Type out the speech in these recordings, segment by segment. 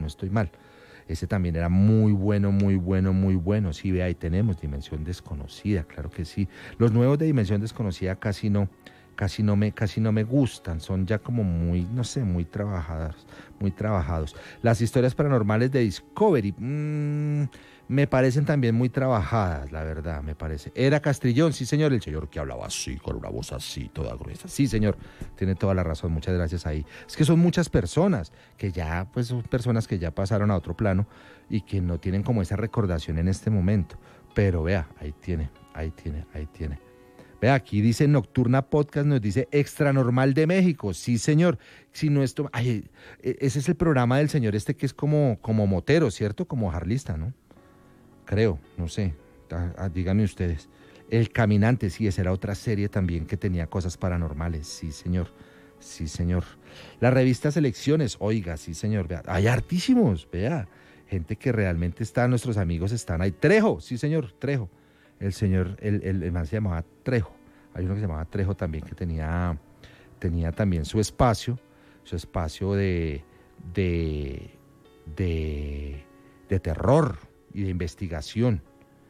estoy mal. Ese también era muy bueno, muy bueno, muy bueno. Sí, ve, ahí tenemos Dimensión Desconocida, claro que sí. Los nuevos de Dimensión Desconocida casi no me gustan, son ya como muy, no sé, muy trabajados, muy trabajados. Las historias paranormales de Discovery, me parecen también muy trabajadas, la verdad, me parece. Era Castrillón, sí señor, el señor que hablaba así, con una voz así, toda gruesa. Sí señor, tiene toda la razón, muchas gracias ahí. Es que son muchas personas, que ya, pues son personas que ya pasaron a otro plano y que no tienen como esa recordación en este momento. Pero vea, ahí tiene. Vea, aquí dice Nocturna Podcast, nos dice Extra Normal de México. Sí, señor. Si no esto, ese es el programa del señor este que es como motero, ¿cierto? Como jarlista, ¿no? Creo, no sé. Díganme ustedes. El Caminante, sí, esa era otra serie también que tenía cosas paranormales. Sí, señor. Sí, señor. La revista Selecciones, oiga, sí, señor. Vea, hay hartísimos, vea. Gente que realmente está, nuestros amigos están ahí. Trejo, sí, señor, Trejo. El señor, el man se llamaba Trejo. Hay uno que se llamaba Trejo también que tenía también su espacio de terror y de investigación.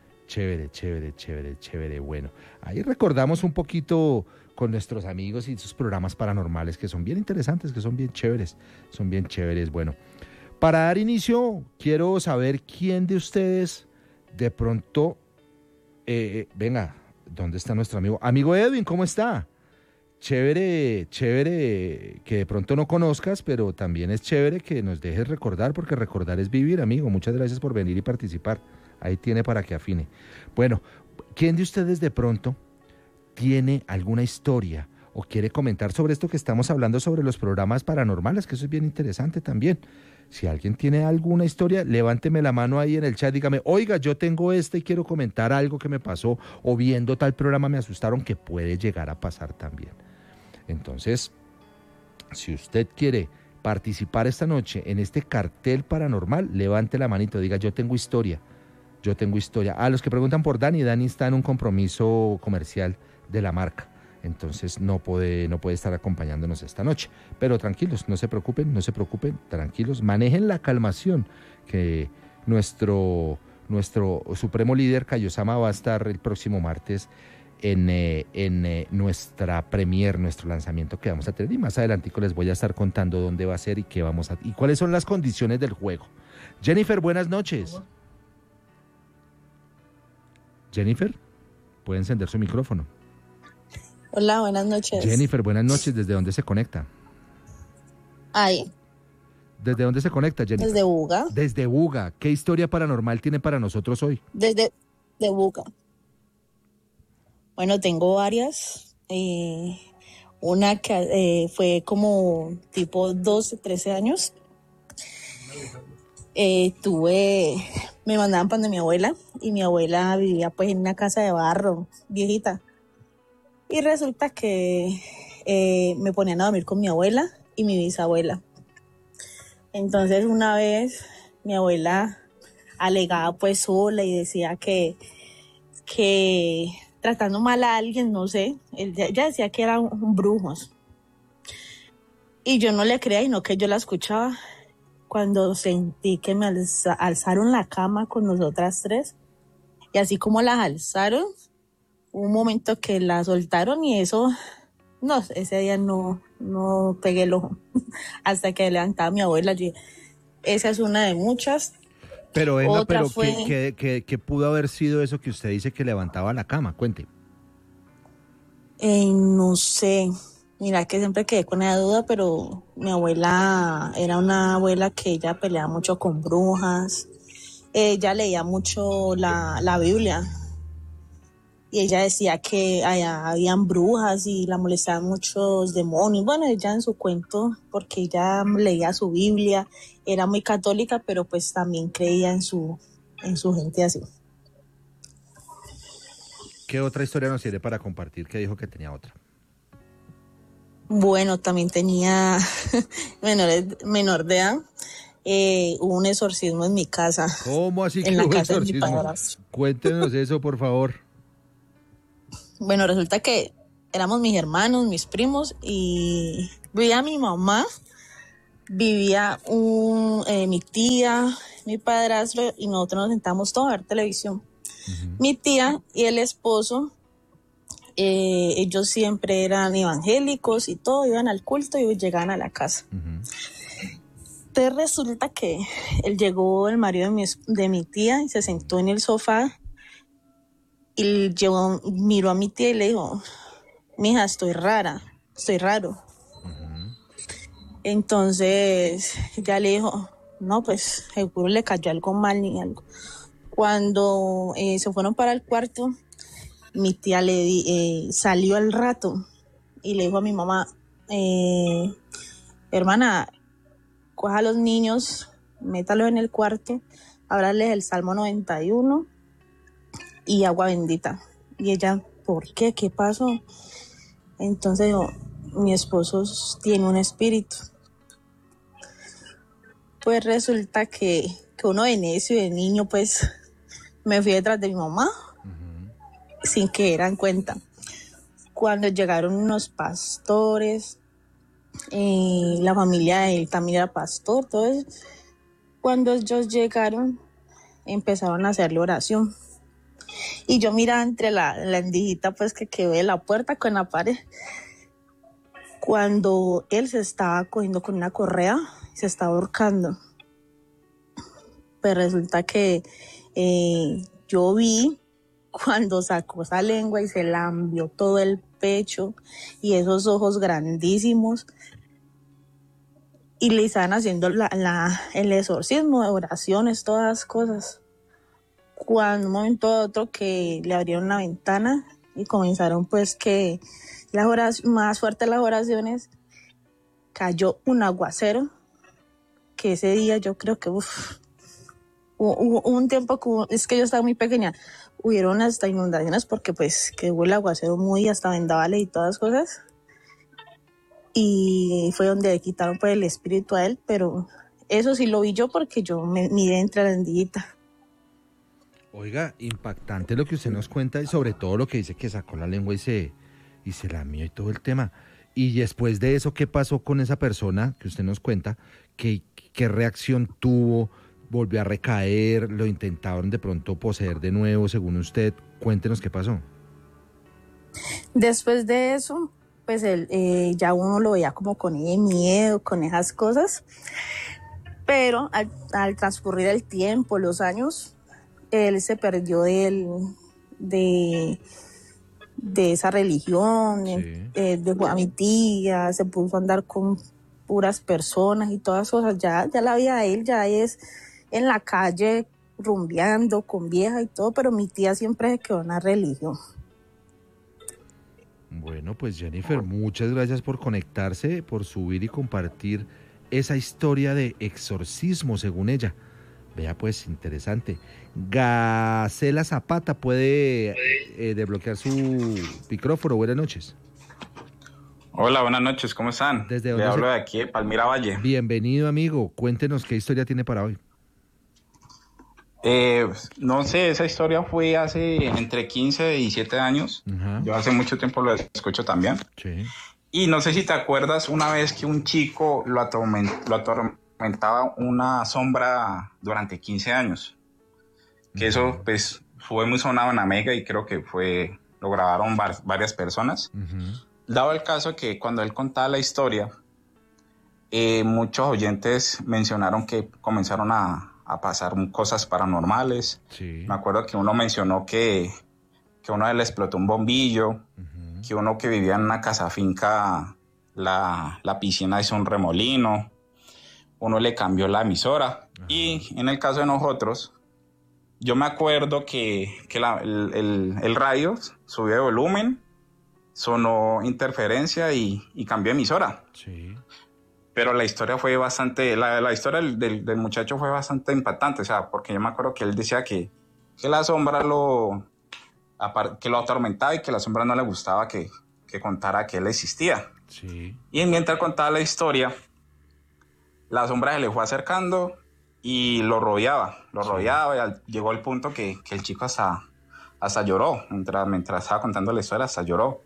Chévere. Bueno, ahí recordamos un poquito con nuestros amigos y sus programas paranormales que son bien interesantes, que son bien chéveres. Bueno, para dar inicio, quiero saber quién de ustedes de pronto... venga, ¿dónde está nuestro amigo? Amigo Edwin, ¿cómo está? Chévere, que de pronto no conozcas, pero también es chévere que nos dejes recordar, porque recordar es vivir, amigo. Muchas gracias por venir y participar. Ahí tiene para que afine. Bueno, ¿quién de ustedes de pronto tiene alguna historia o quiere comentar sobre esto que estamos hablando sobre los programas paranormales? Que eso es bien interesante también. Si alguien tiene alguna historia, levánteme la mano ahí en el chat, dígame, oiga, yo tengo esta y quiero comentar algo que me pasó, o viendo tal programa me asustaron, que puede llegar a pasar también. Entonces, si usted quiere participar esta noche en este cartel paranormal, levante la manito, diga, yo tengo historia. A los que preguntan por Dani está en un compromiso comercial de la marca. Entonces no puede estar acompañándonos esta noche. Pero tranquilos, no se preocupen, tranquilos, manejen la calmación, que nuestro supremo líder Kaiosama va a estar el próximo martes en nuestra premier, nuestro lanzamiento que vamos a tener, y más adelantico les voy a estar contando dónde va a ser y y cuáles son las condiciones del juego. Jennifer, buenas noches. Jennifer, puede encender su micrófono. Hola, buenas noches. Jennifer, buenas noches. ¿Desde dónde se conecta? Ahí. ¿Desde dónde se conecta, Jennifer? Desde Buga. Desde Buga. ¿Qué historia paranormal tiene para nosotros hoy? De Buga. Bueno, tengo varias. Una que fue como tipo 12, 13 años. Me mandaban para mi abuela, y mi abuela vivía pues en una casa de barro, viejita. Y resulta que me ponían a dormir con mi abuela y mi bisabuela. Entonces una vez mi abuela alegaba pues sola y decía que tratando mal a alguien, no sé, ella decía que eran brujos. Y yo no le creía, sino que yo la escuchaba. Cuando sentí que me alzaron la cama con nosotras tres, y así como las alzaron, hubo un momento que la soltaron y eso, no, ese día no pegué el ojo hasta que levantaba mi abuela. Esa es una de muchas. Pero venga, ¿qué pudo haber sido eso que usted dice que levantaba la cama? Cuente. No sé. Mira que siempre quedé con esa duda, pero mi abuela era una abuela que ella peleaba mucho con brujas. Ella leía mucho la Biblia. Y ella decía que allá habían brujas y la molestaban muchos demonios. Bueno, ella en su cuento, porque ella leía su Biblia, era muy católica, pero pues también creía en su gente así. ¿Qué otra historia nos sirve para compartir? Que dijo que tenía otra. Bueno, también tenía menor de edad. Hubo un exorcismo en mi casa. ¿Cómo así que en la hubo casa exorcismo? De mi padrastro. Cuéntenos eso, por favor. Bueno, resulta que éramos mis hermanos, mis primos, y veía a mi mamá vivía mi tía, mi padrastro, y nosotros nos sentamos todos a ver televisión. Mi tía y el esposo, ellos siempre eran evangélicos y todo, iban al culto y llegaban a la casa. Entonces resulta que llegó el marido de mi tía y se sentó en el sofá y miró a mi tía y le dijo: mija, estoy raro. Entonces ya le dijo: no, pues seguro le cayó algo mal ni algo. Cuando se fueron para el cuarto, mi tía salió al rato y le dijo a mi mamá: hermana, coja a los niños, métalos en el cuarto, háblales el Salmo 91 y agua bendita. Y ella: ¿por qué? ¿Qué pasó? Entonces dijo: mi esposo tiene un espíritu. Pues resulta que uno de necio y de niño, pues me fui detrás de mi mamá, sin que dieran cuenta. Cuando llegaron unos pastores, la familia de él también era pastor, todo eso. Cuando ellos llegaron, empezaron a hacerle oración. Y yo miraba entre la endijita pues que quedó de la puerta con la pared. Cuando él se estaba cogiendo con una correa, se estaba ahorcando. Pues resulta que yo vi cuando sacó esa lengua y se lambió todo el pecho y esos ojos grandísimos, y le estaban haciendo el exorcismo, oraciones, todas cosas. Cuando un momento a otro que le abrieron la ventana y comenzaron pues que más fuerte las oraciones, cayó un aguacero que ese día yo creo que hubo un tiempo que es que yo estaba muy pequeña, hubieron hasta inundaciones porque pues que hubo el aguacero muy hasta vendavales y todas cosas, y fue donde le quitaron pues el espíritu a él, pero eso sí lo vi yo porque yo me miré entre la endillita. Oiga, impactante lo que usted nos cuenta y sobre todo lo que dice que sacó la lengua y se lamió y todo el tema. Y después de eso, ¿qué pasó con esa persona que usted nos cuenta? ¿Qué reacción tuvo? ¿Volvió a recaer? ¿Lo intentaron de pronto poseer de nuevo, según usted? Cuéntenos qué pasó. Después de eso, pues él, ya uno lo veía como con ese miedo, con esas cosas. Pero al transcurrir el tiempo, los años, él se perdió de esa religión, Sí. dejó a mi tía, se puso a andar con puras personas y todas cosas. Ya la vida de él ya es en la calle rumbeando con vieja y todo, pero mi tía siempre se quedó en la religión. Bueno, pues Jennifer, muchas gracias por conectarse, por subir y compartir esa historia de exorcismo, según ella. Vea, pues, interesante. Gacela Zapata puede desbloquear su micrófono. Buenas noches. Hola, buenas noches, ¿cómo están? ¿Desde Le dónde hablo de aquí, de Palmira Valle. Bienvenido, amigo. Cuéntenos qué historia tiene para hoy. No sé, esa historia fue hace entre 15 y 7 años. Ajá. Yo hace mucho tiempo lo escucho también. Sí. Y no sé si te acuerdas una vez que un chico lo atormentaba una sombra durante 15 años. Que eso pues fue muy sonado en América y creo que lo grabaron varias personas. Dado el caso que cuando él contaba la historia, muchos oyentes mencionaron que comenzaron a pasar cosas paranormales. Sí. Me acuerdo que uno mencionó que uno le explotó un bombillo, que uno que vivía en una casa finca, la piscina hizo un remolino, uno le cambió la emisora. Y en el caso de nosotros, yo me acuerdo que el radio subió de volumen, sonó interferencia y cambió de emisora. Sí. Pero la historia fue bastante, la historia del muchacho fue bastante impactante, o sea, porque yo me acuerdo que él decía que la sombra lo atormentaba y que la sombra no le gustaba que contara que él existía. Sí. Y mientras contaba la historia, la sombra se le fue acercando y lo rodeaba, y llegó el punto que el chico hasta lloró, mientras estaba contando la historia, hasta lloró.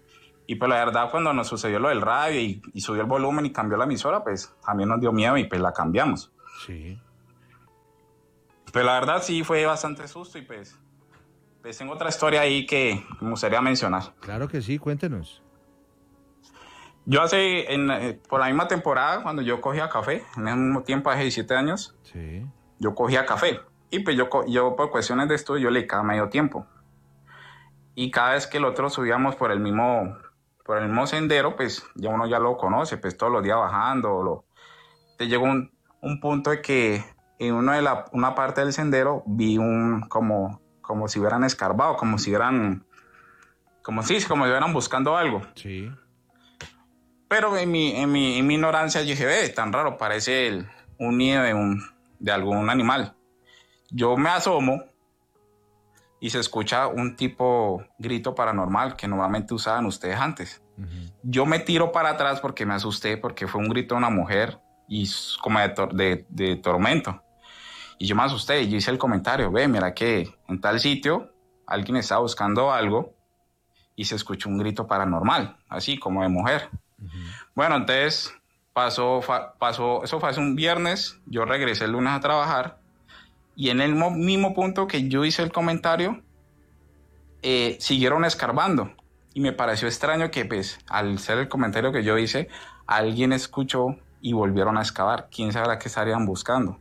Y pues la verdad, cuando nos sucedió lo del radio y subió el volumen y cambió la emisora, pues también nos dio miedo y pues la cambiamos. Sí. Pues la verdad sí fue bastante susto y pues tengo otra historia ahí que me gustaría mencionar. Claro que sí, cuéntenos. Yo por la misma temporada, cuando yo cogía café, en el mismo tiempo, hace 17 años, Sí. yo cogía café. Y pues yo por cuestiones de estudio, yo le dedicaba medio tiempo. Y cada vez que el otro subíamos por el mismo sendero, pues ya uno ya lo conoce, pues todos los días bajando. Te llegó un punto de que en una parte del sendero vi como si hubieran escarbado, como si hubieran buscando algo. Sí. Pero en mi ignorancia yo dije, ve, tan raro, parece un nido de algún animal. Yo me asomo y se escucha un tipo grito paranormal que normalmente usaban ustedes antes. Uh-huh. Yo me tiro para atrás porque me asusté, porque fue un grito de una mujer y como de tormento. Y yo me asusté y yo hice el comentario, ve, mira que en tal sitio alguien estaba buscando algo y se escuchó un grito paranormal, así como de mujer. Uh-huh. Bueno, entonces pasó, eso fue hace un viernes, yo regresé el lunes a trabajar y en el mismo punto que yo hice el comentario, siguieron escarbando y me pareció extraño que pues al hacer el comentario que yo hice, alguien escuchó y volvieron a excavar. ¿Quién sabrá qué estarían buscando?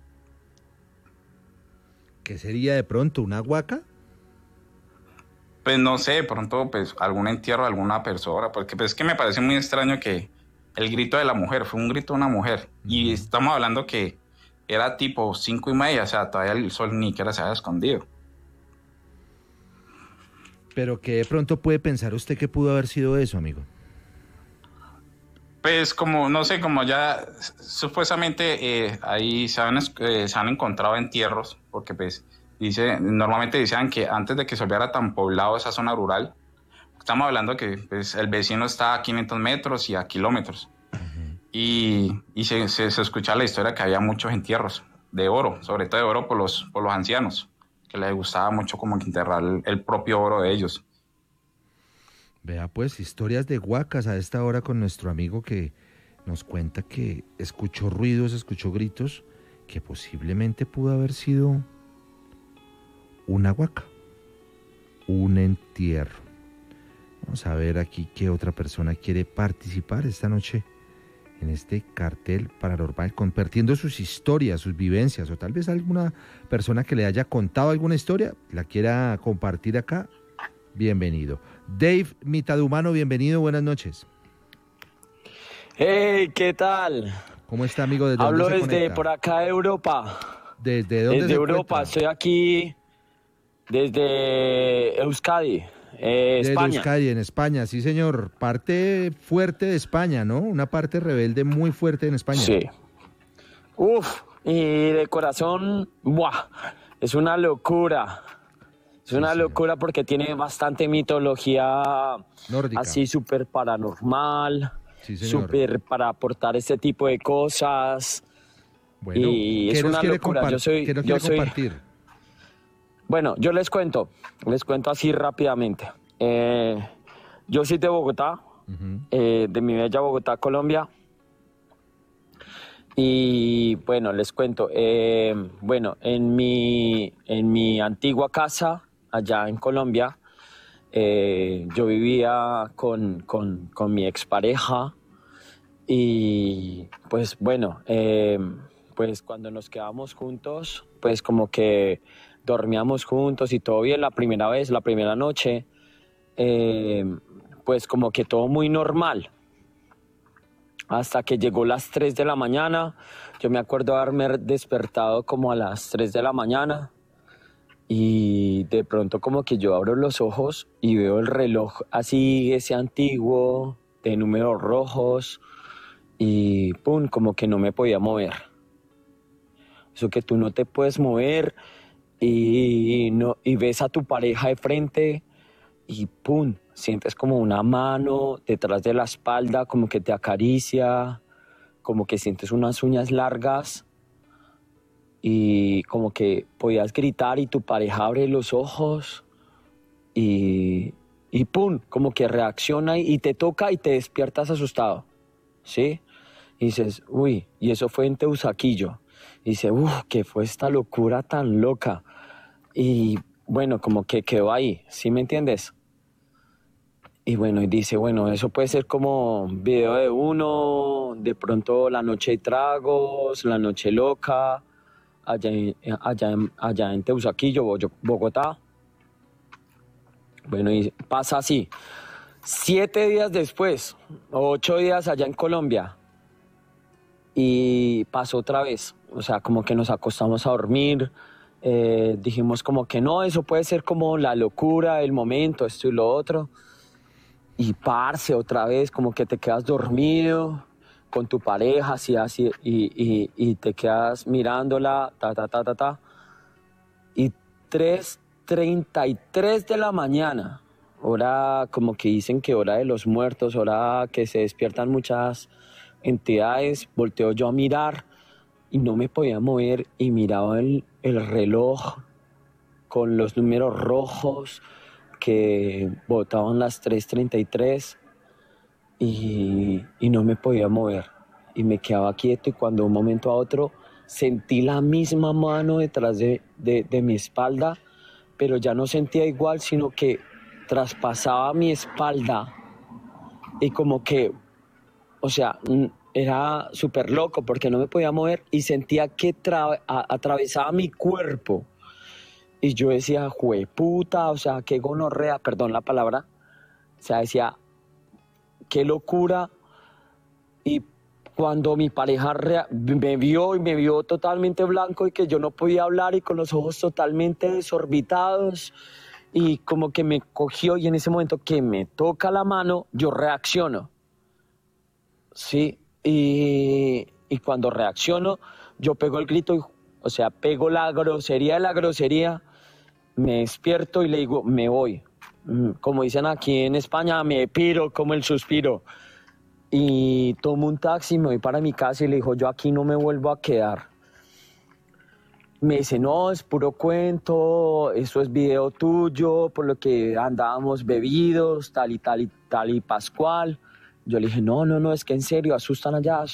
¿Qué sería de pronto? ¿Una huaca? Pues no sé, de pronto pues algún entierro de alguna persona, porque pues es que me parece muy extraño que el grito de la mujer, fue un grito de una mujer, y estamos hablando que era tipo 5:30, o sea, todavía el sol ni siquiera se había escondido. Pero ¿qué de pronto puede pensar usted que pudo haber sido eso, amigo? Pues como, no sé, como ya supuestamente ahí se han encontrado entierros, porque pues normalmente decían que antes de que se volviera tan poblado esa zona rural, estamos hablando que pues, el vecino está a 500 metros y a kilómetros. Uh-huh. Y se escuchaba la historia que había muchos entierros de oro, sobre todo de oro por los ancianos, que les gustaba mucho como que enterrar el propio oro de ellos. Vea pues, historias de huacas a esta hora con nuestro amigo que nos cuenta que escuchó ruidos, escuchó gritos, que posiblemente pudo haber sido una huaca, un entierro. Vamos a ver aquí qué otra persona quiere participar esta noche en este cartel paranormal, compartiendo sus historias, sus vivencias, o tal vez alguna persona que le haya contado alguna historia, la quiera compartir acá. Bienvenido. Dave, mitad humano, bienvenido, buenas noches. Hey, ¿qué tal? ¿Cómo está, amigo? ¿Desde Hablo dónde se desde conecta? por acá de Europa. ¿Desde dónde Desde se Europa, encuentra? estoy aquí desde Euskadi, Desde España. Euskadi, en España, sí señor. Parte fuerte de España, ¿no? Una parte rebelde muy fuerte en España. Sí. Uf, y de corazón, ¡buah! Es una locura. Es una locura porque tiene bastante mitología nórdica, así súper paranormal, súper para aportar este tipo de cosas. Bueno, y es una locura. ¿Qué nos quiere compartir? Bueno, yo les cuento así rápidamente. Yo soy de Bogotá, de mi bella Bogotá, Colombia. Y bueno, les cuento. Bueno, en mi antigua casa, allá en Colombia, yo vivía con mi expareja. Y pues bueno, pues cuando nos quedábamos juntos, pues como que dormíamos juntos y todo bien la primera noche, pues como que todo muy normal. Hasta que llegó las 3 de la mañana, yo me acuerdo haberme despertado como a las 3 de la mañana y de pronto como que yo abro los ojos y veo el reloj así, ese antiguo, de números rojos y pum, como que no me podía mover. Eso que tú no te puedes mover y ves a tu pareja de frente y pum, sientes como una mano detrás de la espalda, como que te acaricia, como que sientes unas uñas largas y como que podías gritar y tu pareja abre los ojos y y pum, como que reacciona y te toca y te despiertas asustado, ¿sí? Y dices, uy, y eso fue en Teusaquillo. Y dice, ¿qué fue esta locura tan loca? Y bueno, como que quedó ahí, ¿sí me entiendes? Y bueno, y dice, bueno, eso puede ser como un video de uno, de pronto la noche de tragos, la noche loca, allá en Teusaquillo, Bogotá. Bueno, y pasa así. 7 días después, 8 días allá en Colombia, y pasó otra vez. O sea, como que nos acostamos a dormir, dijimos como que no, eso puede ser como la locura, el momento, esto y lo otro. Y parce, otra vez, como que te quedas dormido con tu pareja, así, y te quedas mirándola, ta. Y 3:33 de la mañana, hora como que dicen que hora de los muertos, hora que se despiertan muchas entidades, volteo yo a mirar y no me podía mover y miraba el reloj con los números rojos que botaban las 3:33 y no me podía mover y me quedaba quieto y cuando de un momento a otro sentí la misma mano detrás de mi espalda, pero ya no sentía igual, sino que traspasaba mi espalda y como que, o sea, era súper loco porque no me podía mover y sentía que atravesaba mi cuerpo. Y yo decía, jueputa, o sea, qué gonorrea, perdón la palabra. O sea, decía, qué locura. Y cuando mi pareja me vio totalmente blanco y que yo no podía hablar y con los ojos totalmente desorbitados y como que me cogió y en ese momento que me toca la mano, yo reacciono. Sí, y cuando reacciono, yo pego el grito, o sea, pego la grosería de la grosería. Me despierto y le digo, me voy. Como dicen aquí en España, me piro como el suspiro. Y tomo un taxi, me voy para mi casa y le digo, yo aquí no me vuelvo a quedar. Me dice, no, es puro cuento, eso es video tuyo, por lo que andábamos bebidos, tal y pascual. Yo le dije, no, es que en serio, asustan allá.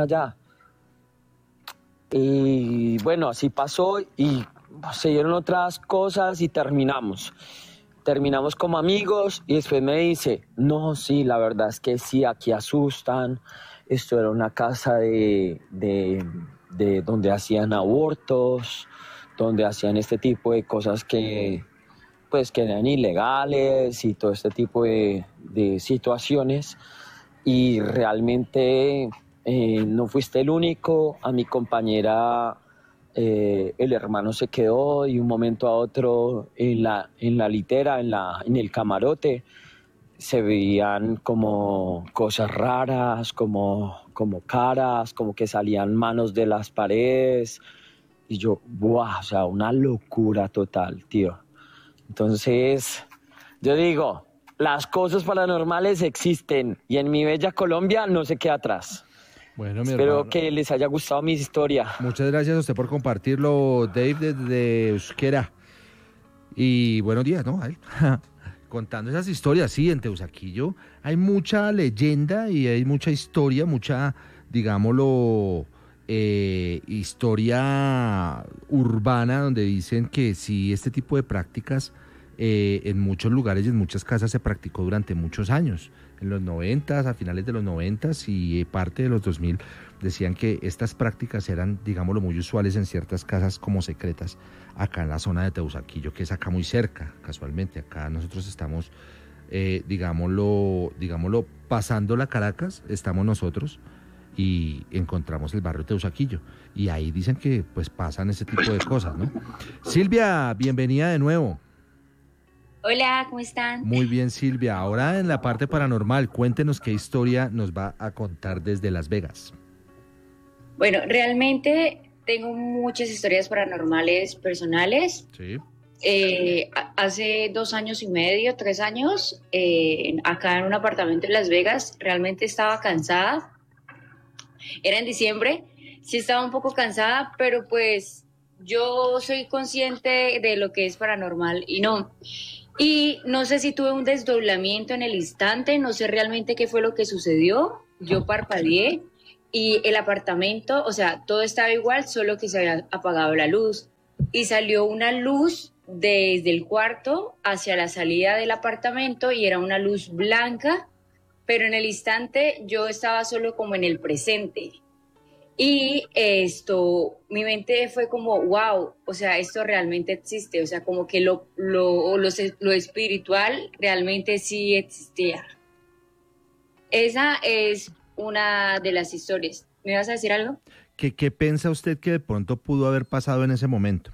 Y bueno, así pasó y se dieron otras cosas y terminamos como amigos y después me dice, no, sí, la verdad es que sí, aquí asustan, esto era una casa de donde hacían abortos, donde hacían este tipo de cosas que pues que eran ilegales y todo este tipo de situaciones y realmente no fuiste el único, a mi compañera el hermano se quedó y de un momento a otro en la litera, en el camarote, se veían como cosas raras, como caras, como que salían manos de las paredes. Y yo, ¡buah! O sea, una locura total, tío. Entonces, yo digo, las cosas paranormales existen y en mi bella Colombia no se queda atrás. Bueno, mi Espero hermano, que les haya gustado mi historia. muchas gracias a usted por compartirlo, Dave, desde Euskera. Y buenos días, ¿no? A él. Contando esas historias, sí, en Teusaquillo hay mucha leyenda y hay mucha historia, mucha, digámoslo, historia urbana donde dicen que sí, este tipo de prácticas en muchos lugares y en muchas casas se practicó durante muchos años. En los 90, a finales de los 90 y parte de los 2000, decían que estas prácticas eran, digámoslo, muy usuales en ciertas casas como secretas, acá en la zona de Teusaquillo, que es acá muy cerca, casualmente. Acá nosotros estamos, digámoslo, pasando la Caracas, estamos nosotros y encontramos el barrio Teusaquillo. Y ahí dicen que pues pasan ese tipo de cosas, ¿no? Silvia, bienvenida de nuevo. Hola, ¿cómo están? Muy bien, Silvia. Ahora en la parte paranormal, cuéntenos qué historia nos va a contar desde Las Vegas. Bueno, realmente tengo muchas historias paranormales personales. Sí. Hace 2 años y medio, 3 años, acá en un apartamento en Las Vegas, realmente estaba cansada. Era en diciembre, sí estaba un poco cansada, pero pues yo soy consciente de lo que es paranormal y no. Y no sé si tuve un desdoblamiento en el instante, no sé realmente qué fue lo que sucedió. Yo parpadeé y el apartamento, o sea, todo estaba igual, solo que se había apagado la luz. Y salió una luz desde el cuarto hacia la salida del apartamento y era una luz blanca, pero en el instante yo estaba solo como en el presente. Y mi mente fue como, wow, o sea, esto realmente existe, o sea, como que lo espiritual realmente sí existía. Esa es una de las historias. ¿Me vas a decir algo? ¿Qué piensa usted que de pronto pudo haber pasado en ese momento?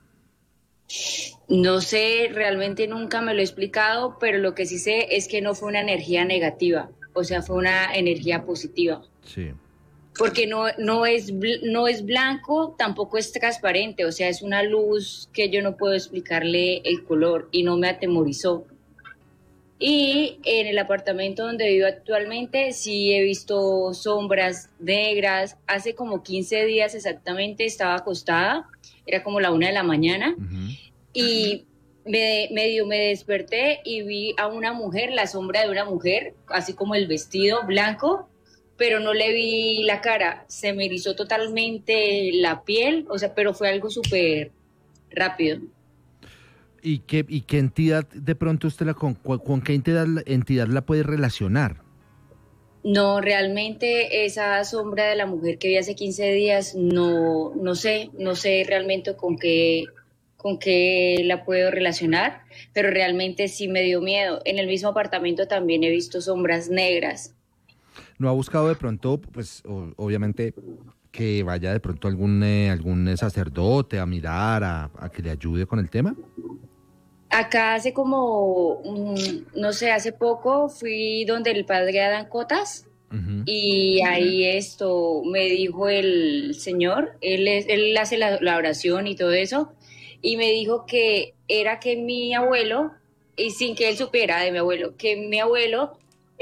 No sé, realmente nunca me lo he explicado, pero lo que sí sé es que no fue una energía negativa, o sea, fue una energía positiva. Sí. Porque no es blanco, tampoco es transparente, o sea, es una luz que yo no puedo explicarle el color y no me atemorizó. Y en el apartamento donde vivo actualmente sí he visto sombras negras. Hace como 15 días exactamente estaba acostada, era como la 1 de la mañana, y medio me desperté y vi a una mujer, la sombra de una mujer, así como el vestido blanco, pero no le vi la cara, se me erizó totalmente la piel, o sea, pero fue algo súper rápido. ¿Y qué entidad de pronto usted con qué entidad la puede relacionar? No, realmente esa sombra de la mujer que vi hace 15 días, no sé realmente con qué la puedo relacionar, pero realmente sí me dio miedo. En el mismo apartamento también he visto sombras negras. ¿No ha buscado de pronto, pues obviamente, que vaya de pronto algún sacerdote a mirar, a que le ayude con el tema? Acá hace como, no sé, hace poco fui donde el padre Adán Cotas y ahí me dijo el señor, él hace la oración y todo eso, y me dijo que era que mi abuelo, y sin que él supiera de mi abuelo, que mi abuelo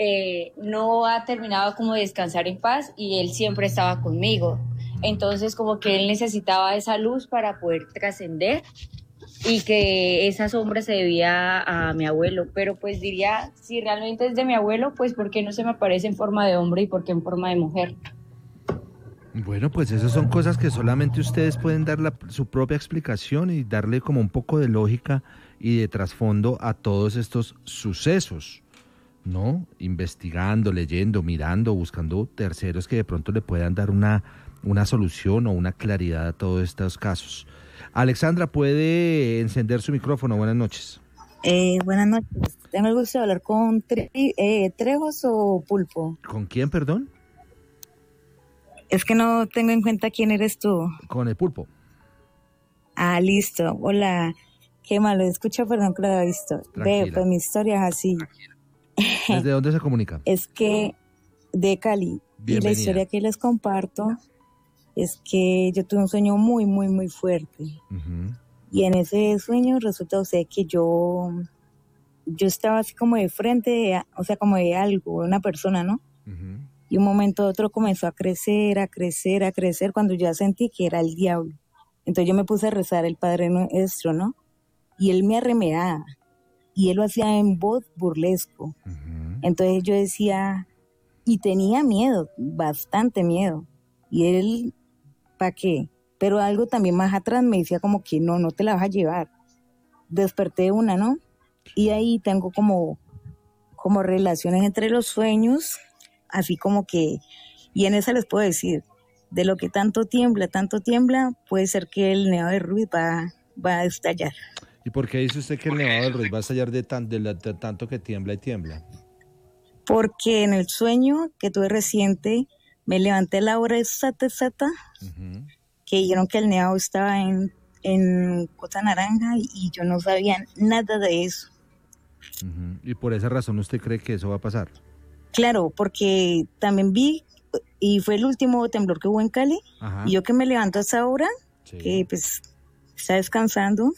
no ha terminado como de descansar en paz y él siempre estaba conmigo. Entonces como que él necesitaba esa luz para poder trascender y que esa sombra se debía a mi abuelo, pero pues diría, si realmente es de mi abuelo, pues ¿por qué no se me aparece en forma de hombre y por qué en forma de mujer? Bueno, pues esas son cosas que solamente ustedes pueden dar su propia explicación y darle como un poco de lógica y de trasfondo a todos estos sucesos, ¿no? Investigando, leyendo, mirando, buscando terceros que de pronto le puedan dar una solución o una claridad a todos estos casos. Alexandra, puede encender su micrófono. Buenas noches. Buenas noches. Tengo el gusto de hablar con Trejos o Pulpo. ¿Con quién, perdón? Es que no tengo en cuenta quién eres tú. Con el Pulpo. Ah, listo. Hola. Qué malo. Escucha, perdón que lo había visto. Tranquila. Pues mi historia es así. ¿Desde dónde se comunica? Es que de Cali. Bienvenida. Y la historia que les comparto es que yo tuve un sueño muy, muy, muy fuerte. Y en ese sueño resulta, o sea, que yo estaba así como de frente, o sea, como de algo, una persona, ¿no? Y un momento a otro comenzó a crecer, a crecer, a crecer, cuando ya sentí que era el diablo. Entonces yo me puse a rezar el Padre Nuestro, ¿no? Y él me arremedaba. Y él lo hacía en voz burlesco. Entonces yo decía, y tenía miedo, bastante miedo. Y él, ¿para qué? Pero algo también más atrás me decía como que no te la vas a llevar. Desperté una, ¿no? Y ahí tengo como relaciones entre los sueños, así como que, y en esa les puedo decir, de lo que tanto tiembla, puede ser que el Nevado de Ruiz va a estallar. ¿Y por qué dice usted que el Nevado del Ruiz va a estallar de tanto que tiembla y tiembla? Porque en el sueño que tuve reciente, me levanté a la hora exacta, que dijeron que el Nevado estaba en Cota Naranja y yo no sabía nada de eso. ¿Y por esa razón usted cree que eso va a pasar? Claro, porque también vi, y fue el último temblor que hubo en Cali, y yo que me levanto a esa hora, que pues está descansando,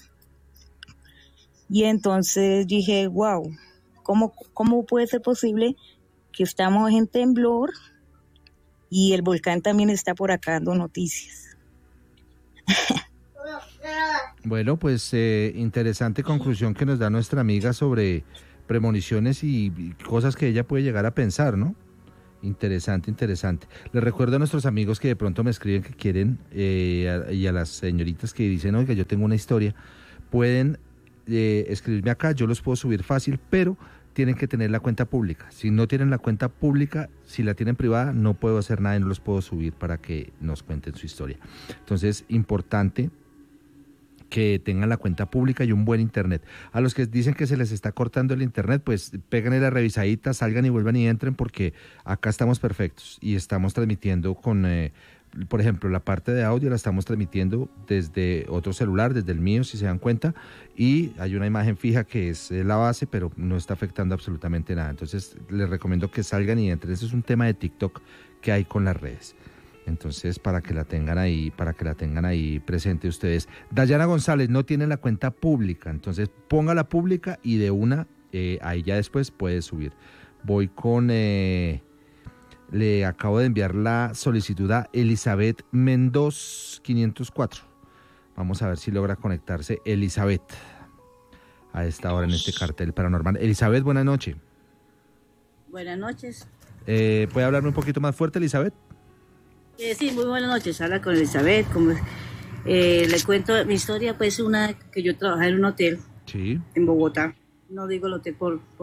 y entonces dije, wow, ¿cómo puede ser posible que estamos en temblor y el volcán también está por acá dando noticias? Bueno, pues interesante conclusión que nos da nuestra amiga sobre premoniciones y cosas que ella puede llegar a pensar, ¿no? Interesante, interesante. Les recuerdo a nuestros amigos que de pronto me escriben que quieren y a las señoritas que dicen, oiga, yo tengo una historia, pueden escribirme acá, yo los puedo subir fácil, pero tienen que tener la cuenta pública. Si no tienen la cuenta pública, si la tienen privada, no puedo hacer nada y no los puedo subir para que nos cuenten su historia. Entonces, importante que tengan la cuenta pública y un buen internet. A los que dicen que se les está cortando el internet, pues péganle la revisadita, salgan y vuelvan y entren, porque acá estamos perfectos y estamos transmitiendo con, por ejemplo, la parte de audio la estamos transmitiendo desde otro celular, desde el mío, si se dan cuenta, y hay una imagen fija que es la base, pero no está afectando absolutamente nada. Entonces les recomiendo que salgan y entren. Ese es un tema de TikTok que hay con las redes. Entonces, para que la tengan ahí presente ustedes. Dayana González no tiene la cuenta pública, entonces póngala pública y de una, ahí ya después puede subir. Voy con, le acabo de enviar la solicitud a Elizabeth Mendoz 504. Vamos a ver si logra conectarse Elizabeth a esta hora en este cartel paranormal. Elizabeth, buenas noches. Buenas noches. ¿Puede hablarme un poquito más fuerte, Elizabeth? Sí, muy buenas noches. Habla con Elizabeth. Le cuento mi historia, pues una que yo trabajaba en un hotel, sí, en Bogotá. No digo el hotel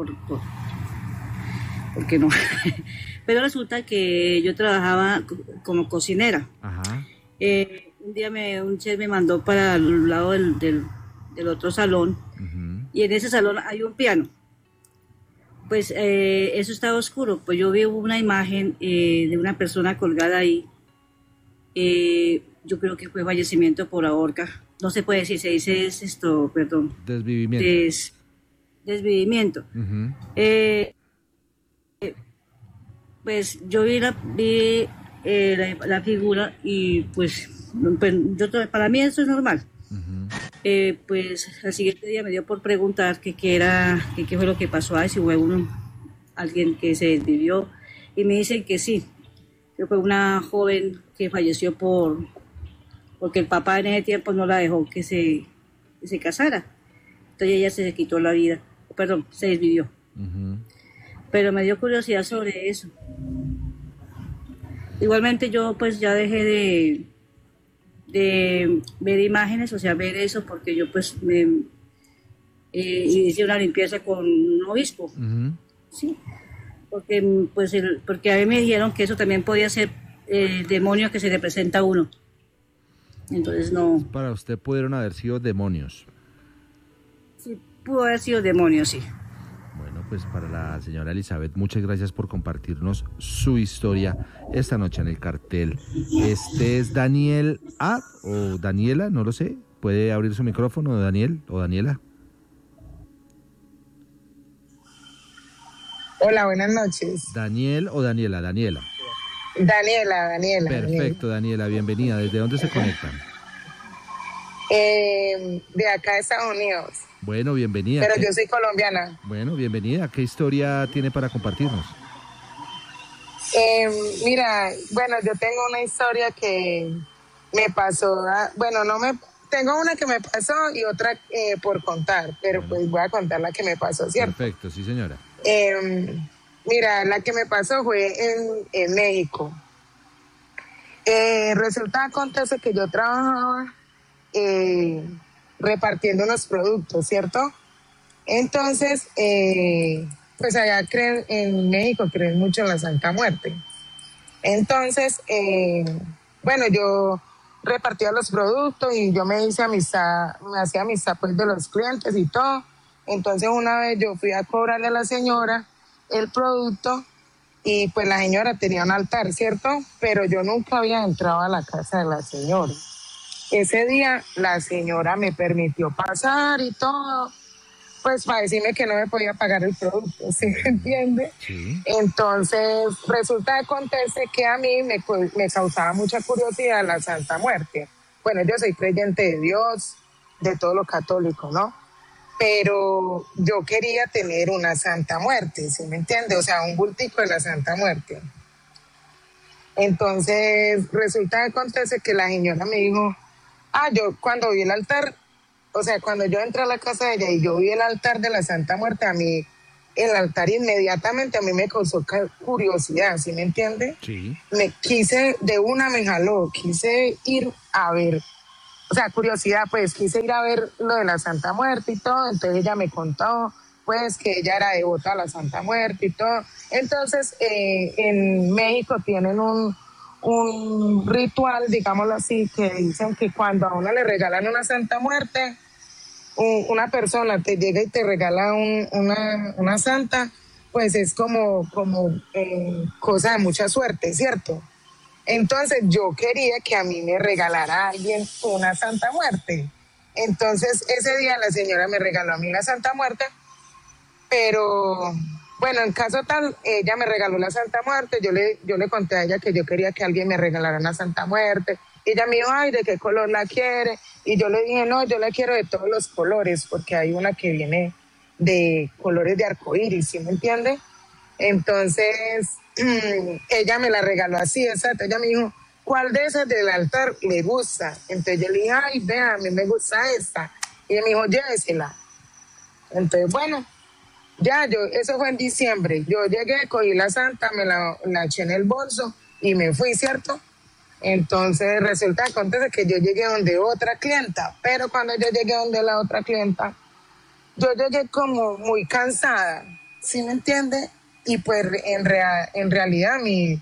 porque no. Pero resulta que yo trabajaba como cocinera. Ajá. Un día un chef me mandó para el lado del otro salón, uh-huh, y en ese salón hay un piano. Pues eso estaba oscuro. Pues yo vi una imagen de una persona colgada ahí. Yo creo que fue fallecimiento por ahorca. No se puede decir, se dice perdón. Desvivimiento. Desvivimiento. Uh-huh. Pues yo vi la figura y pues para mí eso es normal. Uh-huh. Pues al siguiente día me dio por preguntar qué fue lo que pasó ahí, si fue alguien que se desvivió, y me dicen que sí, que fue una joven que falleció porque el papá en ese tiempo no la dejó que se casara, entonces ella se quitó la vida, se desvivió. Uh-huh. Pero me dio curiosidad sobre eso. Igualmente yo pues ya dejé de ver imágenes, o sea, ver eso, porque yo pues hice una limpieza con un obispo. Uh-huh. Sí, porque a mí me dijeron que eso también podía ser demonio que se le presenta a uno. Entonces no. Para usted pudieron haber sido demonios. Sí, pudo haber sido demonios, sí. Bueno, pues para la señora Elizabeth, muchas gracias por compartirnos su historia esta noche en el cartel. Este es Daniel A. o Daniela, no lo sé. ¿Puede abrir su micrófono, Daniel o Daniela? Hola, buenas noches. ¿Daniel o Daniela? Daniela. Daniela. Perfecto, Daniela, bienvenida. ¿Desde dónde se conectan? De acá de Estados Unidos. Bueno, bienvenida. Pero yo soy colombiana. Bueno, bienvenida. ¿Qué historia tiene para compartirnos? Mira, bueno, yo tengo una historia que me pasó, tengo una que me pasó y otra por contar, pero pues voy a contar la que me pasó, ¿cierto? Perfecto, sí señora. Mira, la que me pasó fue en México. Acontece que yo trabajaba repartiendo unos productos, ¿cierto? Entonces, pues allá en México creen mucho en la Santa Muerte. Entonces, yo repartía los productos y yo me hacía amistad pues de los clientes y todo. Entonces una vez yo fui a cobrarle a la señora el producto y pues la señora tenía un altar, ¿cierto? Pero yo nunca había entrado a la casa de la señora. Ese día la señora me permitió pasar y todo, pues para decirme que no me podía pagar el producto, ¿sí me entiende? Sí. Entonces acontece que a mí me causaba mucha curiosidad la Santa Muerte. Bueno, yo soy creyente de Dios, de todo lo católico, ¿no? Pero yo quería tener una Santa Muerte, ¿sí me entiende? O sea, un bultico de la Santa Muerte. Entonces acontece que la señora me dijo, yo cuando vi el altar, o sea, cuando yo entré a la casa de ella y yo vi el altar de la Santa Muerte, a mí, el altar inmediatamente a mí me causó curiosidad, ¿sí me entiende? Sí. Me jaló, quise ir a ver, o sea, curiosidad, pues, quise ir a ver lo de la Santa Muerte y todo, entonces ella me contó, pues, que ella era devota a la Santa Muerte y todo. Entonces, en México tienen un ritual, digámoslo así, que dicen que cuando a uno le regalan una Santa Muerte, una persona te llega y te regala una santa, pues es como cosa de mucha suerte, ¿cierto? Entonces yo quería que a mí me regalara alguien una Santa Muerte. Entonces ese día la señora me regaló a mí la Santa Muerte, pero bueno, en caso tal, ella me regaló la Santa Muerte, yo le conté a ella que yo quería que alguien me regalara una Santa Muerte. Ella me dijo, ay, ¿de qué color la quiere? Y yo le dije, no, yo la quiero de todos los colores, porque hay una que viene de colores de arcoíris, ¿sí me entiende? Entonces, ella me la regaló así, exacto. Ella me dijo, ¿cuál de esas del altar le gusta? Entonces yo le dije, ay, vea, a mí me gusta esta. Y ella me dijo, llévesela. Entonces, bueno, eso fue en diciembre. Yo llegué, cogí la santa, me la eché en el bolso y me fui, ¿cierto? Entonces resulta acontece que yo llegué donde otra clienta, pero cuando yo llegué donde la otra clienta, yo llegué como muy cansada, ¿sí me entiende? Y pues en realidad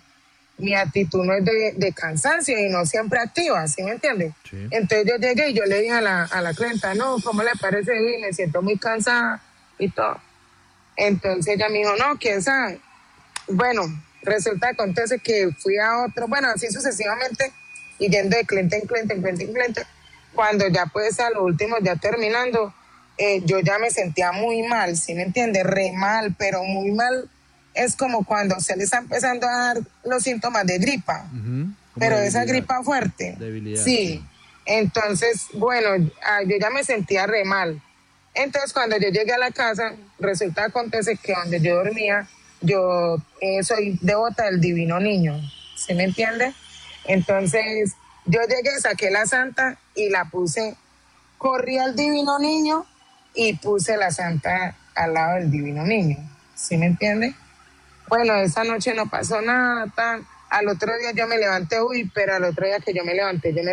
mi actitud no es de cansancio y no siempre activa, ¿sí me entiende? Sí. Entonces yo llegué y yo le dije a la clienta, no, ¿cómo le parece? Y me siento muy cansada y todo. Entonces ella me dijo, no, ¿quién sabe? Bueno, resulta acontece que fui a otro, bueno, así sucesivamente, y yendo de cliente en cliente, cuando ya pues a lo último, ya terminando, yo ya me sentía muy mal, ¿sí me entiende? Re mal, pero muy mal. Es como cuando se le está empezando a dar los síntomas de gripa, pero esa gripa fuerte. Debilidad. Sí. Entonces, bueno, yo ya me sentía re mal. Entonces, cuando yo llegué a la casa, resulta acontece que donde yo dormía, yo soy devota del Divino Niño, ¿sí me entiende? Entonces, yo llegué, saqué la santa y la puse, corrí al Divino Niño y puse la santa al lado del Divino Niño, ¿sí me entiende? Bueno, esa noche no pasó nada, al otro día yo me levanté, pero al otro día que yo me levanté, yo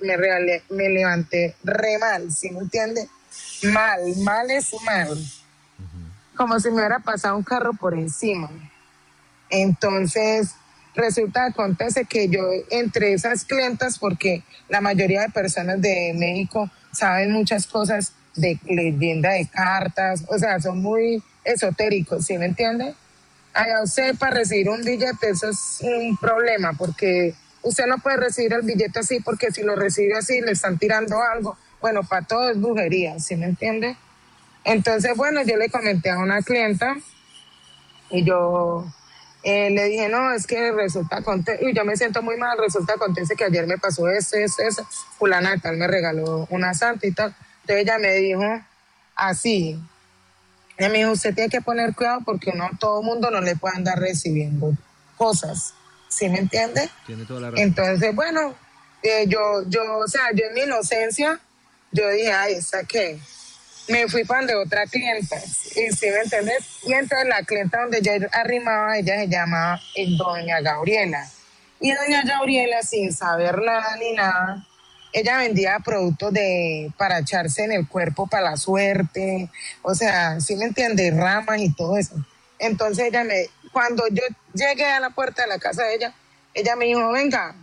me levanté re mal, ¿sí me entiende? Mal es mal. Como si me hubiera pasado un carro por encima. Entonces, acontece que yo entre esas clientas, porque la mayoría de personas de México saben muchas cosas de leyenda de cartas, o sea, son muy esotéricos, ¿sí me entiende? Allá usted para recibir un billete, eso es un problema, porque usted no puede recibir el billete así, porque si lo recibe así, le están tirando algo. Bueno, para todo es brujería, ¿sí me entiende? Entonces, bueno, yo le comenté a una clienta y yo le dije, no, es que y yo me siento muy mal, resulta acontece que ayer me pasó eso, fulana de tal me regaló una santa y tal. Entonces ella me dijo así, ella me dijo, usted tiene que poner cuidado porque no todo el mundo no le puede andar recibiendo cosas, ¿sí me entiende? Tiene toda la razón. Entonces, bueno, o sea, yo en mi inocencia, yo dije, ay, ¿esta qué? Me fui para donde otra clienta, y ¿sí me entiendes? Y entonces la clienta donde yo arrimaba, ella se llamaba doña Gabriela. Y doña Gabriela, sin saber nada ni nada, ella vendía productos para echarse en el cuerpo para la suerte, o sea, ¿sí me entiendes? Ramas y todo eso. Entonces cuando yo llegué a la puerta de la casa de ella me dijo, venga,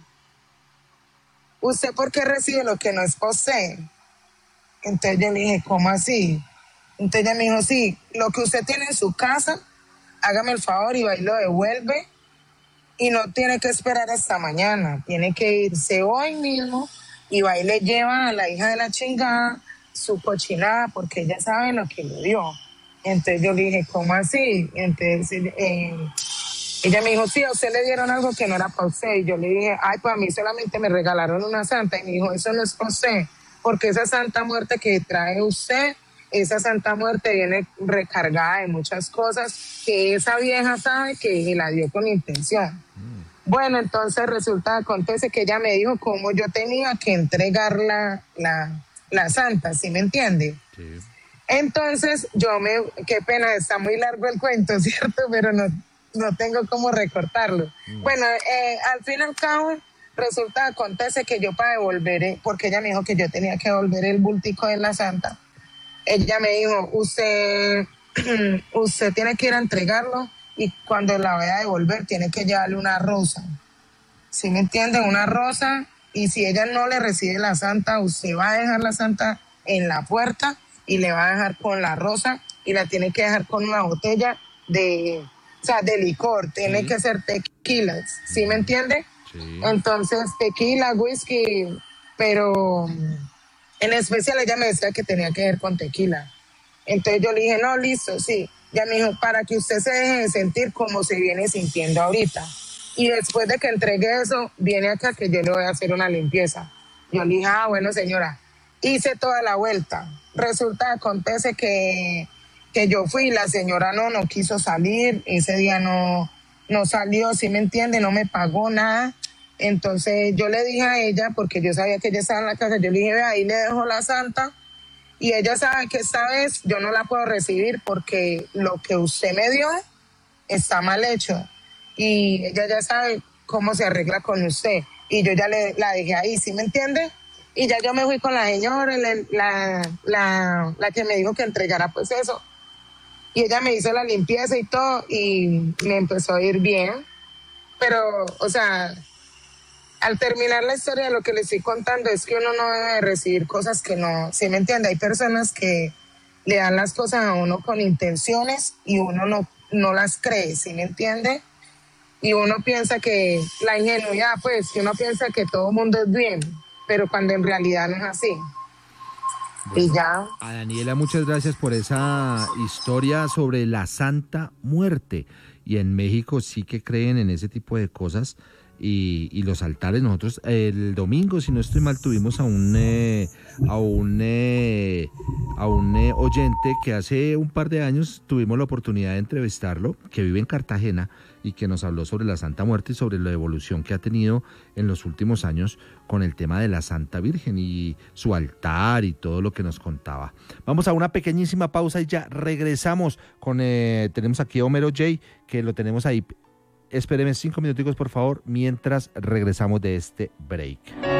¿usted por qué recibe lo que no es usted? Entonces yo le dije, ¿cómo así? Entonces ella me dijo, sí, lo que usted tiene en su casa, hágame el favor y va y lo devuelve y no tiene que esperar hasta mañana, tiene que irse hoy mismo y va y le lleva a la hija de la chingada su cochinada porque ella sabe lo que le dio. Entonces yo le dije, ¿cómo así? Entonces ella me dijo, sí, a usted le dieron algo que no era para usted. Y yo le dije, ay, pues a mí solamente me regalaron una santa. Y me dijo, eso no es para usted, porque esa Santa Muerte que trae usted, esa Santa Muerte viene recargada de muchas cosas que esa vieja sabe que la dio con intención. Bueno, entonces acontece que ella me dijo cómo yo tenía que entregar la santa, ¿sí me entiende? Sí. Entonces qué pena, está muy largo el cuento, ¿cierto? Pero no tengo cómo recortarlo. Bueno, al fin y al cabo, acontece que yo para devolver, porque ella me dijo que yo tenía que devolver el bultico de la santa, ella me dijo, usted tiene que ir a entregarlo y cuando la vaya a devolver tiene que llevarle una rosa. ¿Sí me entienden? Una rosa, y si ella no le recibe la santa, usted va a dejar la santa en la puerta y le va a dejar con la rosa y la tiene que dejar con una botella de licor, tiene que ser tequila, ¿sí me entiende? Sí. Entonces, tequila, whisky, pero en especial ella me decía que tenía que ver con tequila. Entonces yo le dije, no, listo, sí. Ya me dijo, para que usted se deje de sentir como se viene sintiendo ahorita. Y después de que entregue eso, viene acá que yo le voy a hacer una limpieza. Yo le dije, bueno, señora, hice toda la vuelta. Resulta, acontece que yo fui, la señora no quiso salir, ese día no salió, ¿sí me entiende? No me pagó nada. Entonces yo le dije a ella, porque yo sabía que ella estaba en la casa, yo le dije, ahí le dejo la santa, y ella sabe que esta vez yo no la puedo recibir porque lo que usted me dio está mal hecho, y ella ya sabe cómo se arregla con usted, y yo ya la dejé ahí, ¿sí me entiende? Y ya yo me fui con la señora, la que me dijo que entregara pues eso, y ella me hizo la limpieza y todo, y me empezó a ir bien, pero, o sea, al terminar la historia, lo que le estoy contando es que uno no debe recibir cosas que no, ¿sí me entiende? Hay personas que le dan las cosas a uno con intenciones y uno no las cree, ¿sí me entiende? Y uno piensa que la ingenuidad, pues, que uno piensa que todo el mundo es bien, pero cuando en realidad no es así. Bueno, Y ya. a Daniela, muchas gracias por esa historia sobre la Santa Muerte. Y en México sí que creen en ese tipo de cosas. Y los altares, nosotros el domingo, si no estoy mal, tuvimos a un oyente que hace un par de años tuvimos la oportunidad de entrevistarlo, que vive en Cartagena y que nos habló sobre la Santa Muerte y sobre la evolución que ha tenido en los últimos años con el tema de la Santa Virgen y su altar y todo lo que nos contaba. Vamos a una pequeñísima pausa y ya regresamos con, tenemos aquí a Homero J, que lo tenemos ahí. Espéreme 5 minuticos, por favor, mientras regresamos de este break.